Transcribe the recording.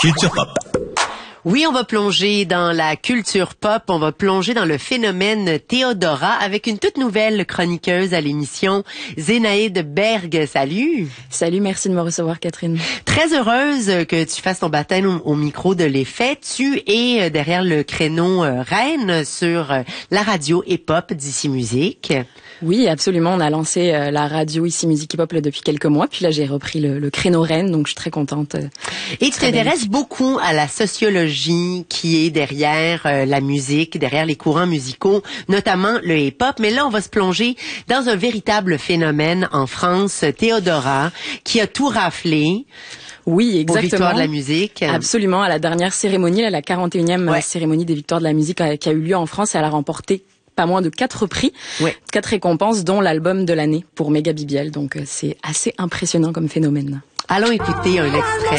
Culture Pop. Oui, on va plonger dans la culture pop, on va plonger dans le phénomène Théodora avec une toute nouvelle chroniqueuse à l'émission, Zénaïde Berg. Salut! Salut, merci de me recevoir, Catherine. Très heureuse que tu fasses ton baptême au micro de l'Effet. Tu es derrière le créneau reine sur la radio hip-hop d'Ici Musique. Oui, absolument. On a lancé la radio Ici Musique hip-hop depuis quelques mois, puis là j'ai repris le créneau reine, donc je suis très contente. Et tu t'intéresses beaucoup à la sociologie qui est derrière la musique, derrière les courants musicaux, notamment le hip-hop. Mais là, on va se plonger dans un véritable phénomène en France, Théodora, qui a tout raflé. Oui, exactement. Aux Victoires de la musique. Absolument. À la dernière cérémonie, la 41e cérémonie des Victoires de la musique qui a eu lieu en France, elle a remporté pas moins de 4 prix, 4 récompenses, dont l'album de l'année pour Méga BBL. Donc c'est assez impressionnant comme phénomène. Allons écouter un extrait.